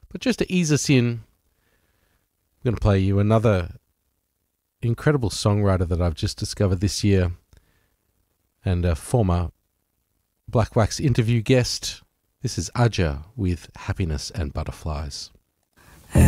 But just to ease us in, I'm going to play you another incredible songwriter that I've just discovered this year, and a former Black Wax interview guest. This is Aja with Happiness and Butterflies.